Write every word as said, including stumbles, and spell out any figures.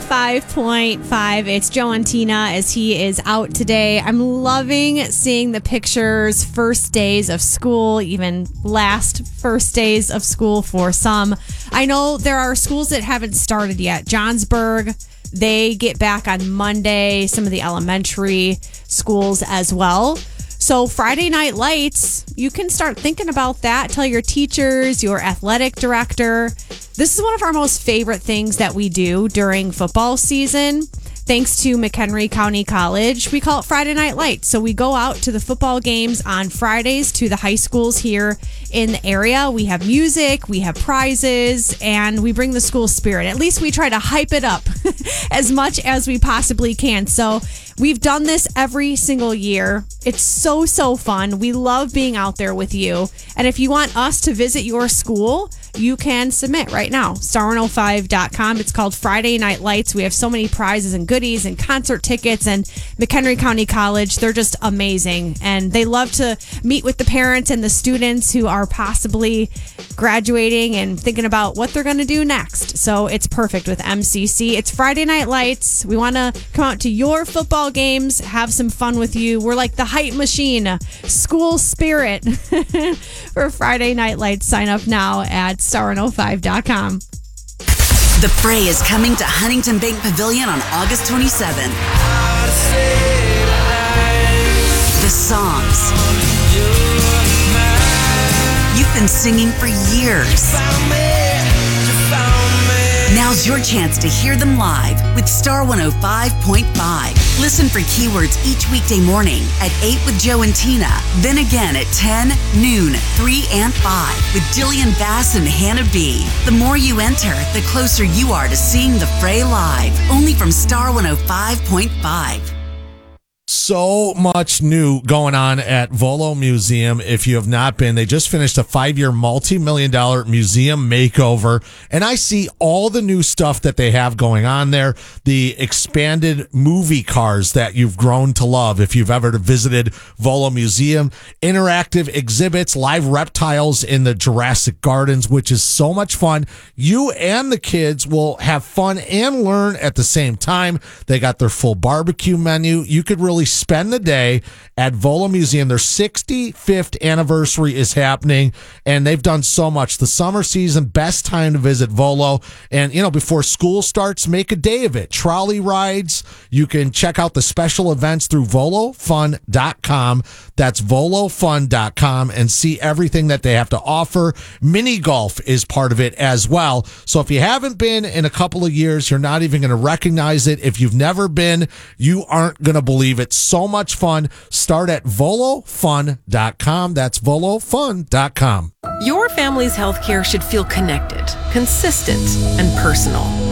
five point five. It's Joe and Tina as he is out today. I'm loving seeing the pictures, first days of school, even last first days of school for some. I know there are schools that haven't started yet. Johnsburg, they get back on Monday, some of the elementary schools as well. So Friday Night Lights, you can start thinking about that. Tell your teachers, your athletic director. This is one of our most favorite things that we do during football season. Thanks to McHenry County College, we call it Friday Night Lights. So we go out to the football games on Fridays to the high schools here in the area. We have music, we have prizes, and we bring the school spirit. At least we try to hype it up as much as we possibly can. So we've done this every single year. It's so, so fun. We love being out there with you. And if you want us to visit your school, you can submit right now. star one oh five dot com. It's called Friday Night Lights. We have so many prizes and goodies and concert tickets, and McHenry County College, they're just amazing. And they love to meet with the parents and the students who are possibly graduating and thinking about what they're going to do next. So it's perfect with M C C. It's Friday Night Lights. We want to come out to your football games, have some fun with you. We're like the hype machine, school spirit for Friday Night Lights. Sign up now at star one oh five dot com. The Fray is coming to Huntington Bank Pavilion on August twenty-seventh. The songs you've been singing for years. Now's your chance to hear them live with Star one oh five point five. Listen for keywords each weekday morning at eight with Joe and Tina. Then again at ten, noon, three, and five with Jillian Bass and Hannah B. The more you enter, the closer you are to seeing the Fray live. Only from Star one oh five point five. So much new going on at Volo Museum. If you have not been, they just finished a five-year multi-million dollar museum makeover, and I see all the new stuff that they have going on there. The expanded movie cars that you've grown to love if you've ever visited Volo Museum, interactive exhibits, live reptiles in the Jurassic Gardens, which is so much fun. You and the kids will have fun and learn at the same time. They got their full barbecue menu. You could really spend the day at Volo Museum. Their sixty-fifth anniversary is happening, and they've done so much. The summer season, best time to visit Volo. And, you know, before school starts, make a day of it. Trolley rides. You can check out the special events through volo fun dot com. That's volo fun dot com, and see everything that they have to offer. Mini golf is part of it as well. So if you haven't been in a couple of years, you're not even going to recognize it. If you've never been, you aren't going to believe it. So much fun. Start at volo fun dot com. That's volo fun dot com. Your family's healthcare should feel connected, consistent, and personal.